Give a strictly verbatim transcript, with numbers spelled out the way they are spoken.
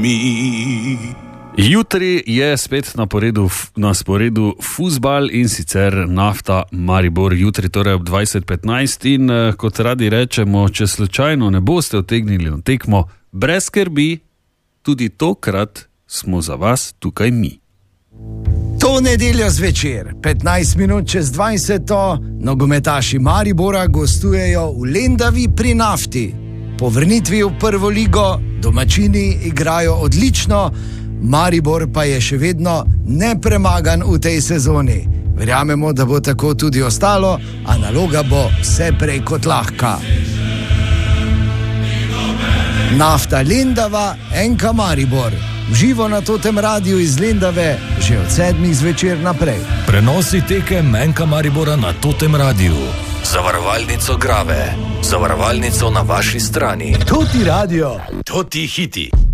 mi. Jutri je spet na, poredu, na sporedu fuzbal in sicer Nafta Maribor, jutri torej ob dvajset petnajst in kot radi rečemo, če slučajno ne boste utegnili na tekmo, brez skrbi, tudi tokrat smo za vas tukaj mi. To nedeljo zvečer, petnajst minut čez dvajseto, nogometaši Maribora gostujejo v Lendavi pri Nafti. Po vrnitvi v prvo ligo domačini igrajo odlično, Maribor pa je še vedno nepremagan v tej sezoni. Verjamemo, da bo tako tudi ostalo, a naloga bo vse prej kot lahka. Nafta Lendava, Enka Maribor. Živo na Totem Radiu iz Lendave, že od sedmih zvečer naprej. Prenosi tekem Enka Maribora na Totem Radiu. Zavarovalnico Grave. Zavarovalnico na vaši strani. Toti radio, Toti hiti.